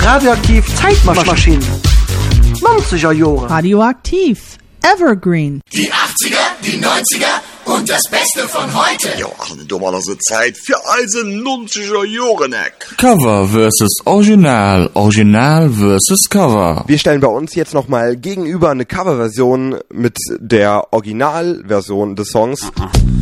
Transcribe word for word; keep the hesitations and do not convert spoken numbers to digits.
Radioaktiv Zeitmaschinen. neunziger Jahre. Radioaktiv Evergreen. Die achtziger, die neunziger und das Beste von heute. Ja, ach, du mal so Zeit für also neunziger Jahre, Neck. Cover versus Original, Original versus Cover. Wir stellen bei uns jetzt nochmal gegenüber eine Coverversion mit der Originalversion des Songs.